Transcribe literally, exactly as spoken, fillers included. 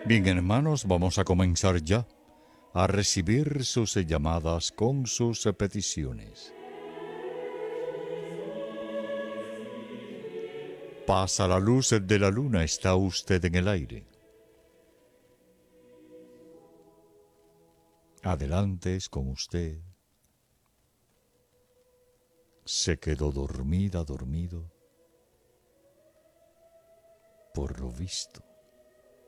Bien, hermanos, vamos a comenzar ya a recibir sus llamadas con sus peticiones. Pasa la luz de la luna, está usted en el aire. Adelante, es con usted. Se quedó dormida, dormido. Por lo visto.